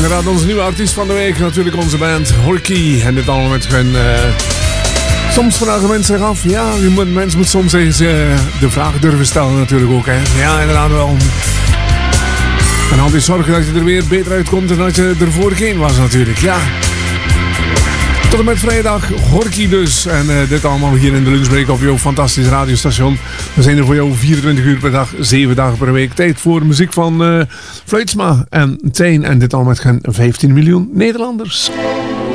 inderdaad onze nieuwe artiest van de week. Natuurlijk onze band Horky. En dit allemaal met hun... soms vragen mensen zich af. Ja, mensen moet soms eens de vraag durven stellen natuurlijk ook. Hè. Ja, inderdaad wel. En altijd zorgen dat je er weer beter uitkomt dan dat je er vorige keer was natuurlijk. Ja. Tot en met vrijdag, Horky dus. En dit allemaal hier in de lunchbreak op jouw fantastisch radiostation. We zijn er voor jou 24 uur per dag, 7 dagen per week. Tijd voor muziek van Fluitsma en Tijn. En dit allemaal met geen 15 miljoen Nederlanders.